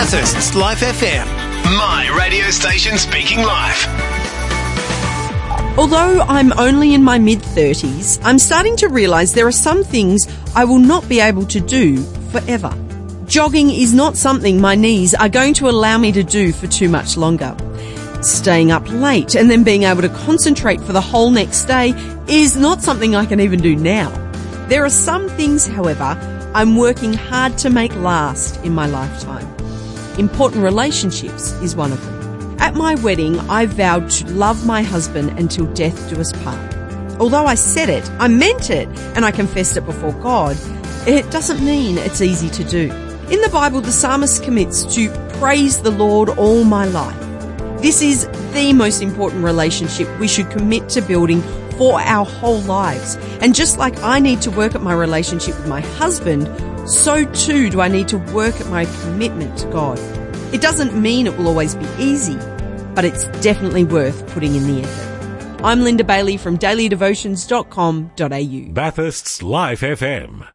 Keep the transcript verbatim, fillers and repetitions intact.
Bathurst's Life F M. My radio station speaking life. Although I'm only in my mid-thirties, I'm starting to realise there are some things I will not be able to do forever. Jogging is not something my knees are going to allow me to do for too much longer. Staying up late and then being able to concentrate for the whole next day is not something I can even do now. There are some things, however, I'm working hard to make last in my lifetime. Important relationships is one of them. At my wedding, I vowed to love my husband until death do us part. Although I said it, I meant it, and I confessed it before God, it doesn't mean it's easy to do. In the Bible, the psalmist commits to praise the Lord all my life. This is the most important relationship we should commit to building for our whole lives. And just like I need to work at my relationship with my husband, so too do I need to work at my commitment to God. It doesn't mean it will always be easy, but it's definitely worth putting in the effort. I'm Linda Bailey from daily devotions dot com dot a u. Bathurst's Life F M.